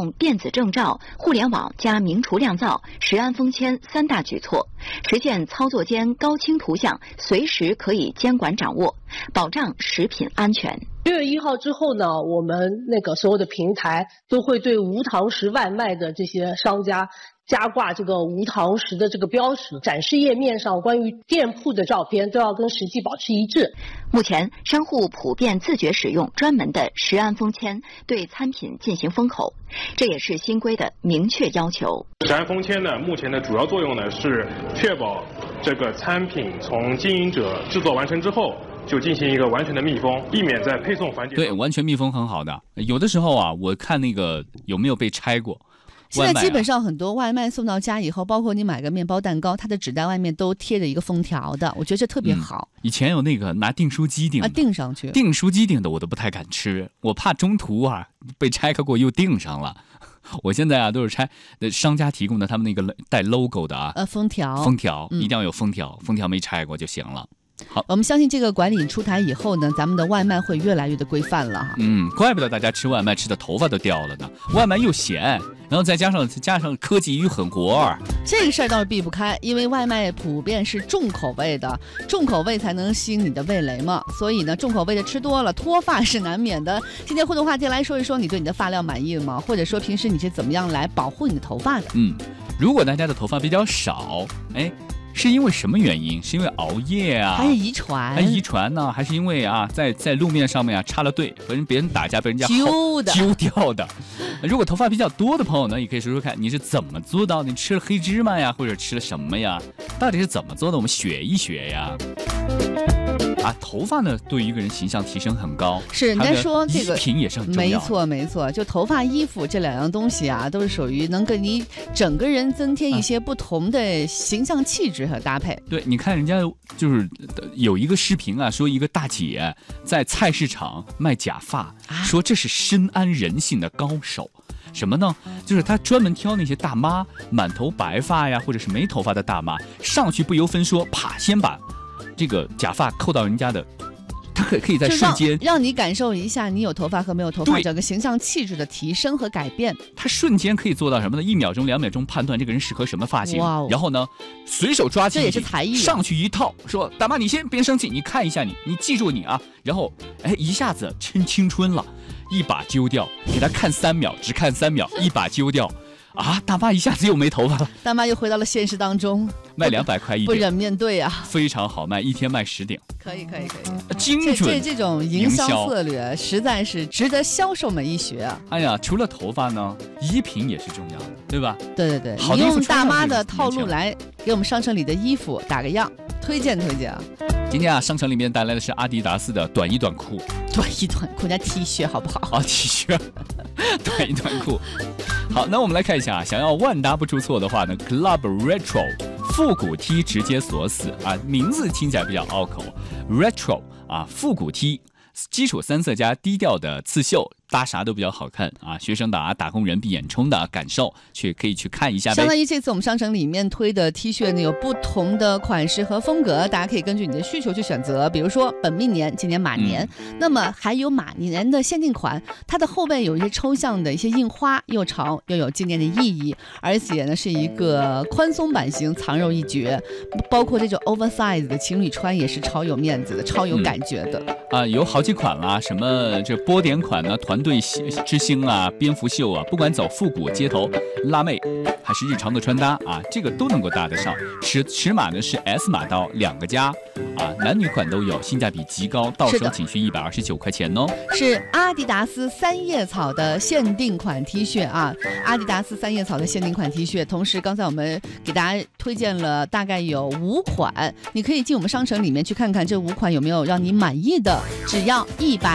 动电子证照、互联网加明厨亮灶、食安封签3大举措，实现操作间高清图像随时可以监管掌握，保障食品安全。 6月1号之后呢，我们所有的平台都会对无糖食外卖的这些商家加挂这个无糖食的这个标识，展示页面上关于店铺的照片都要跟实际保持一致。 目前，商户普遍自觉使用专门的食安封签对餐品进行封口，这也是新规的明确要求。 食安封签呢，目前的主要作用呢是确保这个餐品从经营者制作完成之后就进行一个完全的密封，避免在配送环节。 对，完全密封很好的。有的时候啊，我看那个有没有被拆过。 现在基本上很多外卖送到家以后，包括你买个面包蛋糕，它的纸袋外面都贴着一个封条的，我觉得这特别好。 以前有那个拿订书机订的， 订上去， 订书机订的我都不太敢吃，我怕中途啊被拆开过又订上了。我现在啊都是拆商家提供的他们那个带 logo 的啊封条一定要有封条，封条没拆过就行了。好， 我们相信这个管理出台以后呢，咱们的外卖会越来越的规范了哈。 怪不得大家吃外卖吃的头发都掉了呢。外卖又咸，然后再加上科技与狠活， 这个事儿倒是避不开，因为外卖普遍是重口味的，重口味才能吸引你的味蕾嘛。所以呢，重口味的吃多了，脱发是难免的。今天互动话题来说一说，你对你的发量满意吗？或者说平时你是怎么样来保护你的头发的？ 如果大家的头发比较少，是因为什么原因？是因为熬夜啊， 还是遗传？ 遗传呢？还是因为啊，在路面上面啊插了队，跟别人打架被人家揪掉的？如果头发比较多的朋友呢，也可以说说看你是怎么做到的？你吃了黑芝麻呀，或者吃了什么呀？到底是怎么做的？我们学一学呀。头发呢，对于一个人形象提升很高。 是，人家说这个衣品也是很重要。 没错，就头发、衣服这2样东西啊，都是属于能给你整个人增添一些不同的形象气质和搭配。 对，你看人家就是有一个视频啊，说一个大姐在菜市场卖假发，说这是深谙人性的高手。什么呢？就是他专门挑那些大妈，满头白发呀，或者是没头发的大妈，上去不由分说，啪，先把这个假发扣到人家的，他可以在瞬间让你感受一下你有头发和没有头发整个形象气质的提升和改变。 他瞬间可以做到什么呢？1秒钟、2秒钟判断这个人适合什么发型，然后呢，随手抓起， 这也是才艺， 上去一套，说大妈你先别生气，你看一下你记住你啊，然后一下子趁青春了，一把揪掉，给他看3秒，只看3秒，一把揪掉。大妈一下子又没头发了， 大妈又回到了现实当中， 卖200块一顶， 不忍面对啊， 非常好卖，一天卖10顶， 可以， 精准。 这种营销策略实在是值得销售们一学啊！ 除了头发呢，衣品也是重要的，对吧？ 对，你用大妈的套路来给我们商城里的衣服打个样，推荐啊！ 今天商城里面带来的是阿迪达斯的短衣短裤加 T 恤好不好 ？T 恤，短衣短裤。好，那我们来看一下想要万搭不出错的话呢 ，Club Retro 复古 T 直接锁死名字听起来比较拗口 ，Retro 复古 T， 基础3色加低调的刺绣。搭啥都比较好看学生党打工人闭眼冲的感受，可以去看一下呗。 相当于这次我们商城里面推的 T 恤呢，有不同的款式和风格，大家可以根据你的需求去选择。比如说本命年，今年马年，那么还有马年的限定款，它的后背有一些抽象的一些印花，又潮又有纪念的意义，而且呢是一个宽松版型，藏肉一绝。包括这种 oversize 的情侣穿也是超有面子的，超有感觉的有好几款啦，什么这波点款呢，团队之星蝙蝠袖不管走复古街头辣妹还是日常的穿搭这个都能够搭得上。尺码呢是 S 码到2个加男女款都有，性价比极高，到手仅需129块钱哦。 是阿迪达斯3叶草的限定款 T 恤阿迪达斯3叶草的限定款 T 恤。同时刚才我们给大家推荐了大概有5款，你可以进我们商城里面去看看这5款有没有让你满意的，只要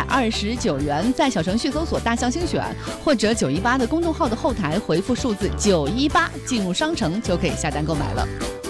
129元，在小程序搜索大象精选或者918的公众号的后台回复数字918进入商城就可以下单购买了。